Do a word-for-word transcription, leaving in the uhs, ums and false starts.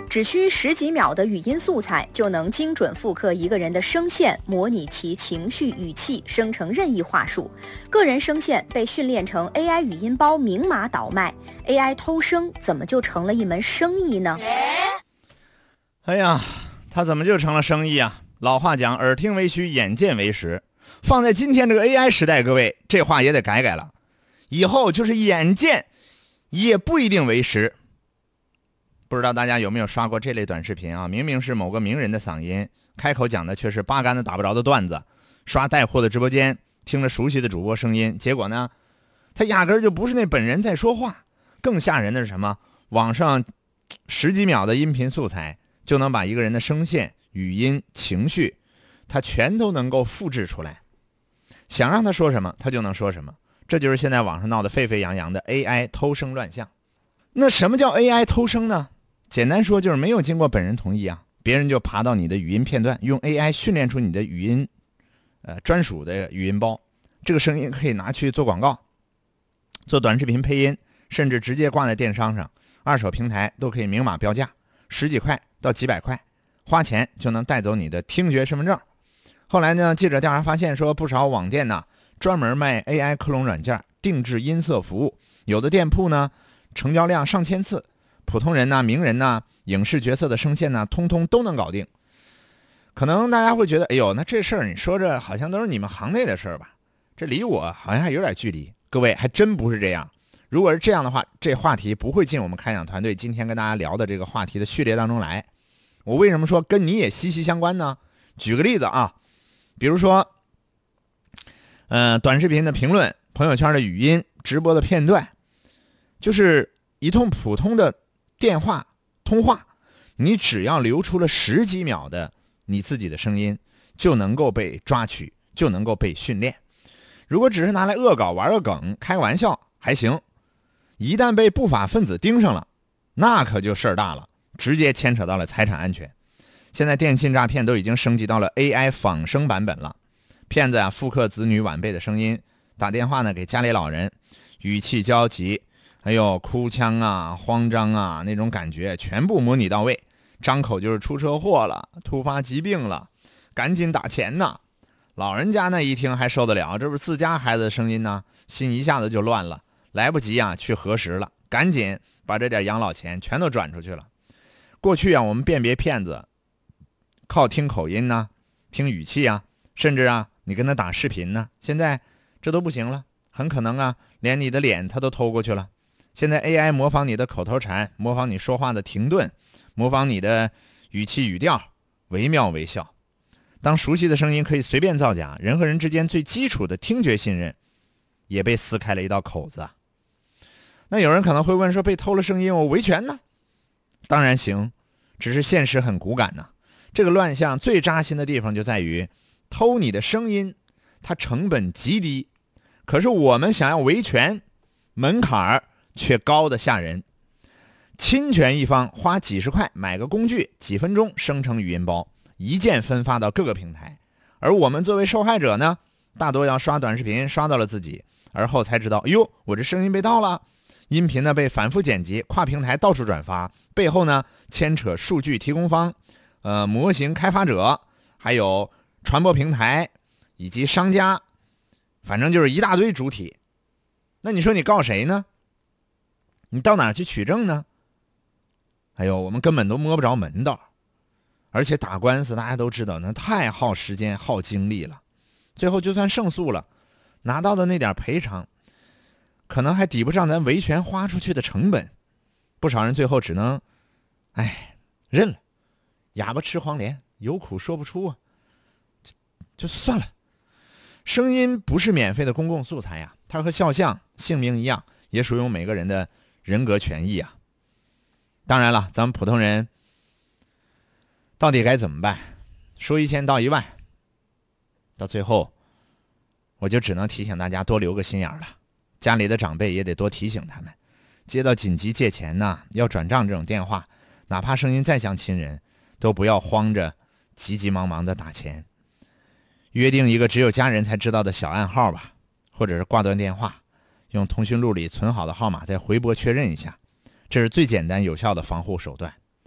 只需十几秒的语音素材，就能精准复刻一个人的声线，模拟其情绪语气，生成任意话术。个人声线被训练成 A I 语音包，明码倒卖。A I 偷声怎么就成了一门生意呢？ 哎呀，它怎么就成了生意啊？老话讲，耳听为虚，眼见为实。放在今天这个 A I 时代，各位，这话也得改改了。以后就是眼见也不一定为实。不知道大家有没有刷过这类短视频啊？明明是某个名人的嗓音，开口讲的却是八竿子打不着的段子。刷带货的直播间，听着熟悉的主播声音，结果呢，他压根就不是那本人在说话。更吓人的是什么？网上十几秒的音频素材就能把一个人的声线、语音、情绪，他全都能够复制出来。想让他说什么，他就能说什么。这就是现在网上闹得沸沸扬扬的 A I 偷声乱象。那什么叫 A I 偷声呢？简单说就是没有经过本人同意啊，别人就爬到你的语音片段，用 A I 训练出你的语音呃专属的语音包。这个声音可以拿去做广告、做短视频配音，甚至直接挂在电商上，二手平台都可以明码标价，十几块到几百块，花钱就能带走你的听觉身份证。后来呢，记者调查发现说，不少网店呢专门卖 A I 克隆软件，定制音色服务。有的店铺呢，成交量上千次，普通人呢、名人呢、影视角色的声线呢，通通都能搞定。可能大家会觉得，哎呦，那这事儿你说着好像都是你们行内的事儿吧？这离我好像还有点距离。各位，还真不是这样。如果是这样的话，这话题不会进我们开讲团队今天跟大家聊的这个话题的序列当中来。我为什么说跟你也息息相关呢？举个例子啊，比如说呃，短视频的评论、朋友圈的语音、直播的片段，就是一通普通的电话通话，你只要留出了十几秒的你自己的声音，就能够被抓取，就能够被训练。如果只是拿来恶搞、玩个梗、开个玩笑还行，一旦被不法分子盯上了，那可就事儿大了，直接牵扯到了财产安全。现在电信诈骗都已经升级到了 A I 仿声版本了。骗子啊，复刻子女晚辈的声音，打电话呢给家里老人，语气焦急，还有哭腔啊、慌张啊，那种感觉全部模拟到位，张口就是出车祸了、突发疾病了，赶紧打钱呐。老人家呢一听还受得了，这不是自家孩子的声音呢，心一下子就乱了，来不及啊去核实了，赶紧把这点养老钱全都转出去了。过去啊，我们辨别骗子靠听口音呢、听语气啊，甚至啊你跟他打视频呢，现在这都不行了，很可能啊连你的脸他都偷过去了。现在 A I 模仿你的口头禅，模仿你说话的停顿，模仿你的语气语调，惟妙惟肖。当熟悉的声音可以随便造假，人和人之间最基础的听觉信任也被撕开了一道口子。那有人可能会问说，被偷了声音我维权呢？当然行，只是现实很骨感呢。这个乱象最扎心的地方就在于，偷你的声音它成本极低，可是我们想要维权，门槛却高得吓人。侵权一方花几十块买个工具，几分钟生成语音包，一键分发到各个平台。而我们作为受害者呢，大多要刷短视频刷到了自己，而后才知道，哎呦，我这声音被盗了。音频呢被反复剪辑，跨平台到处转发，背后呢牵扯数据提供方、呃模型开发者，还有传播平台以及商家，反正就是一大堆主体。那你说你告谁呢？你到哪去取证呢？哎呦，我们根本都摸不着门道。而且打官司大家都知道，那太耗时间耗精力了，最后就算胜诉了，拿到的那点赔偿可能还抵不上咱维权花出去的成本。不少人最后只能哎认了，哑巴吃黄连，有苦说不出啊，就就算了。声音不是免费的公共素材呀，它和肖像、姓名一样，也属于每个人的人格权益啊。当然了，咱们普通人到底该怎么办？说一千道一万，到最后我就只能提醒大家多留个心眼了。家里的长辈也得多提醒他们，接到紧急借钱呐、要转账这种电话，哪怕声音再像亲人，都不要慌着急急忙忙的打钱。约定一个只有家人才知道的小暗号吧，或者是挂断电话，用通讯录里存好的号码再回拨确认一下，这是最简单有效的防护手段。